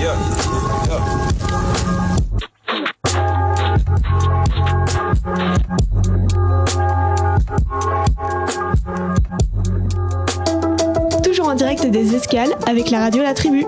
Toujours en direct des escales avec la radio La Tribu.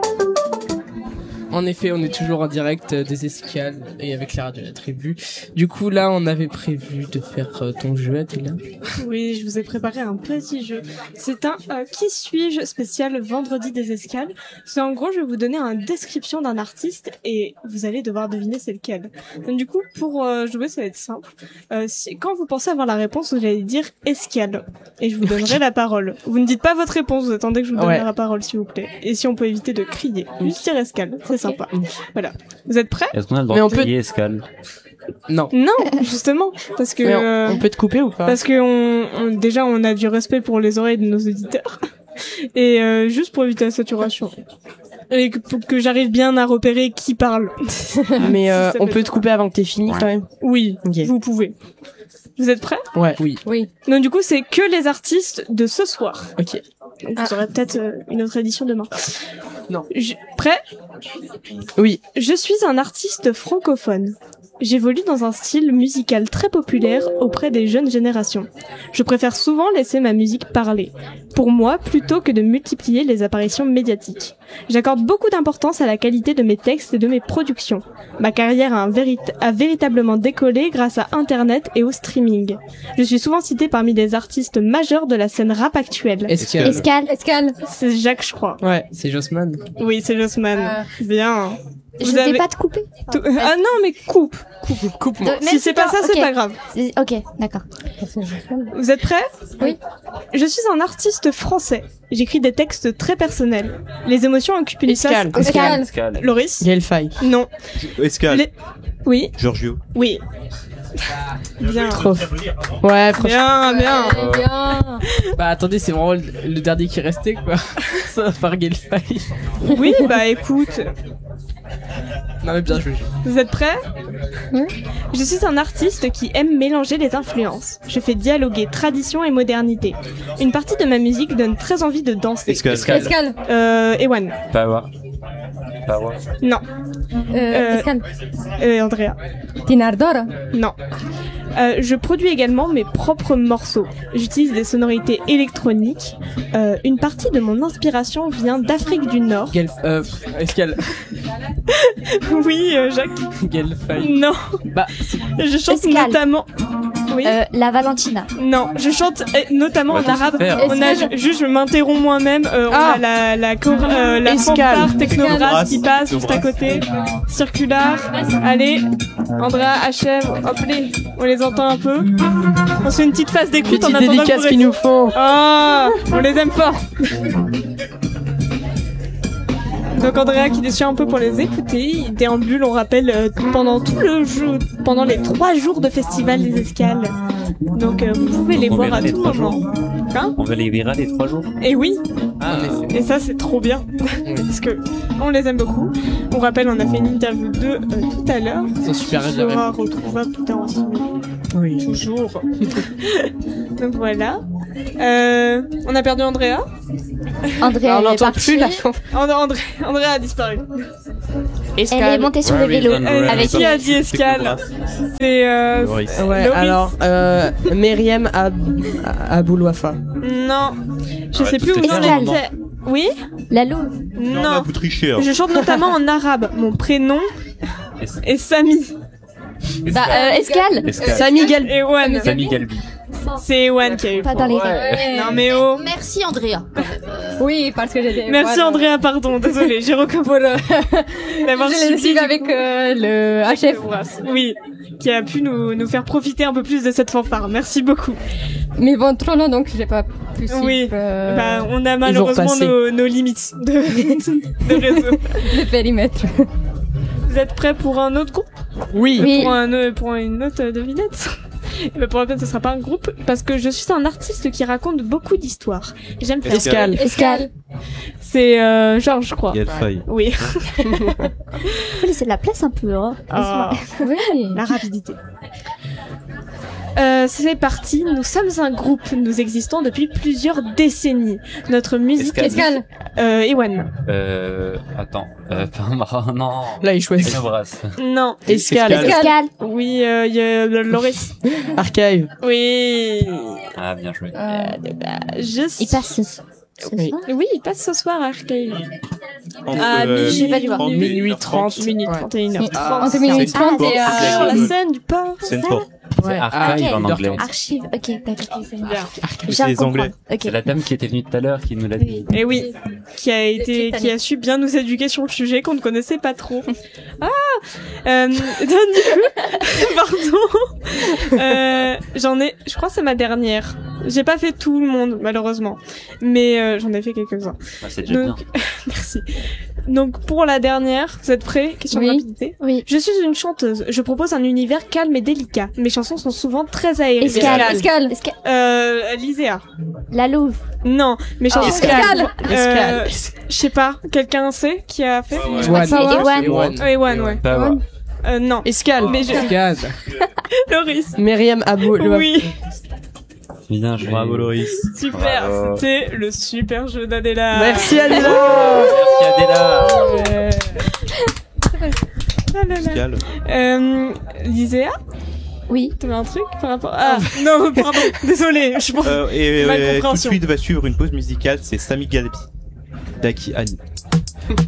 En effet, on est toujours en direct des escales et avec la radio La Tribu. Du coup, là, on avait prévu de faire ton jeu, Attila. Oui, je vous ai préparé un petit jeu. C'est un Qui suis-je spécial vendredi des escales. C'est en gros, je vais vous donner une description d'un artiste et vous allez devoir deviner c'est lequel. Donc du coup, pour jouer, ça va être simple. Quand vous pensez avoir la réponse, vous allez dire escale et je vous donnerai la parole. Vous ne dites pas votre réponse, vous attendez que je vous donne la parole, s'il vous plaît. Et si on peut éviter de crier, juste dire escale, c'est sympa. Voilà. Vous êtes prêts? Est-ce qu'on a le droit de crier escale? Non. Non, justement, parce que on peut te couper ou pas? Parce que déjà on a du respect pour les oreilles de nos auditeurs et juste pour éviter la saturation et pour que j'arrive bien à repérer qui parle. Mais on peut te couper avant que t'aies fini quand même. Oui, vous pouvez. Vous êtes prêts? Ouais. Oui. Donc du coup c'est que les artistes de ce soir. Ok. Vous aurez peut-être une autre édition demain. Non. Prêt? Oui. Je suis un artiste francophone. J'évolue dans un style musical très populaire auprès des jeunes générations. Je préfère souvent laisser ma musique parler, pour moi plutôt que de multiplier les apparitions médiatiques. J'accorde beaucoup d'importance à la qualité de mes textes et de mes productions. Ma carrière a véritablement décollé grâce à Internet et au streaming. Je suis souvent citée parmi des artistes majeurs de la scène rap actuelle. Escale. C'est Jacques, je crois. Ouais, c'est Jossman. Oui, c'est Jossman. Bien. Je ne vais pas te couper. Ah non, mais coupe. Coupe-moi. Si c'est pas ça, c'est pas grave. Ok, d'accord. Vous êtes prêts? Oui. Je suis un artiste français. J'écris des textes très personnels. Les émotions occupent une place. Escale. Loris? Gaël Faye. Non. Escale. Oui. Giorgio. Oui. Bien. Ouais, franchement. Bien. Bah attendez, c'est vraiment le dernier qui restait quoi. Ça va faire Gaël Faye. Oui, bah écoute. Non mais bien joué. Vous êtes prêts? Oui. Je suis un artiste qui aime mélanger les influences. Je fais dialoguer tradition et modernité. Une partie de ma musique donne très envie de danser. Escale. Ewan. Power. Non. Escale. Andrea. Tinardora. Non. Je produis également mes propres morceaux. J'utilise des sonorités électroniques. Une partie de mon inspiration vient d'Afrique du Nord. Escale. Oui, Jacques. Gaël Faye. Non. Bah, je chante Escale. Notamment. Oui. La Valentina. Non, je chante notamment en arabe. On a juste, je m'interromps moi-même. On a la fanfare technographe qui passe juste à côté. Circulaire. Allez, Andrea achève. Hop on les entend un peu. On se fait une petite phase d'écoute en petite attendant. dédicace qu'ils nous font. Ah, on les aime fort. Donc Andrea qui déchire un peu pour les écouter, il déambule, on rappelle, pendant tout le jeu, pendant les 3 jours de festival des escales. Donc vous pouvez les voir à tout moment. On va les verra les 3 jours. Et oui. Ah, et ça c'est trop bien parce que on les aime beaucoup. On rappelle, on a fait une interview d'eux tout à l'heure. Ils sont super qui sera retrouvable plus tard aussi. Oui. Toujours. Donc voilà. On a perdu Andrea. Andrea, on n'entend plus la Andrea a disparu. Elle est montée sur le vélo. Avec qui a dit escale? C'est Loris. Ouais, Loris. alors Myriam Aboulouafa. Non, je sais plus où c'était on clair, était. Oui? La Louve. Non. Vous trichez. Hein. Je chante notamment en arabe. Mon prénom est Sami. Escale. Sami Gal. Ewan. Sami Galbi. C'est Ewan qui a eu. Pas dans les règles. Non mais oh. Merci Andrea. Oui, parce que j'ai... Merci Andrea, pardon, désolée, j'ai recommandé d'avoir Je l'ai suivi avec le HF. Oui, qui a pu nous faire profiter un peu plus de cette fanfare. Merci beaucoup. Mais bon, trop long, donc j'ai pas pu suivre. Oui, bah, on a malheureusement nos limites de réseau. Le périmètre. Vous êtes prêts pour un autre groupe? Oui. Pour une autre devinette? Mais pour la peine, ce sera pas un groupe, parce que je suis un artiste qui raconte beaucoup d'histoires. J'aime faire Escale. C'est Georges, je crois. Gaël Faye. Oui. Faut laisser de la place un peu, hein. Ah, Oui. la rapidité. C'est parti. Nous sommes un groupe. Nous existons depuis plusieurs décennies. Notre musique Escale. Ewan. Attends. Non. Là, il choisit. Xenobras. Non. Escale. Escale. Oui, y a Loris. Archive. Oui. Ah, bien joué. Il passe Oui. Oui, il passe ce soir à Arcade. j'ai pas dû voir. Minuit 30. Minutes, Ouais. 31h30. Entre minuit 30 et Sur la scène du port. C'est une porte. Ouais. Archive en anglais. Archive. Ok, d'accord. Bien. Je C'est viens de les Anglais. comprendre. Ok. C'est la dame qui était venue tout à l'heure qui nous l'a dit. Et oui, qui a su bien nous éduquer sur le sujet qu'on ne connaissait pas trop. Donc du coup, pardon, je crois que c'est ma dernière. J'ai pas fait tout le monde malheureusement, mais j'en ai fait quelques-uns. Ah, c'est déjà bien. Donc, merci. Donc pour la dernière, vous êtes prêts? Question de Oui. rapidité. Oui. Je suis une chanteuse. Je propose un univers calme et délicat. Mes chansons sont souvent très aériennes. Escale. Liséa. La Louve. Non, mes chansons Escale. je sais pas, quelqu'un sait qui a fait? Ewan. Ewan. Ewan, ouais. Pas Non. Escale. Mais je- Escale. Loris. Myriam Abou. Oui, Bien joué. Bravo Loris. super. Bravo. C'était le super jeu d'Adela. Merci Adela. Merci Adela. Ah là là. Escale. Liséa, Oui. t'avais un truc par rapport... Ah, non, pardon, désolé, je pense... Et Ma tout de compréhension. suite va suivre une pause musicale, c'est Sami Galbi. Daki Annie.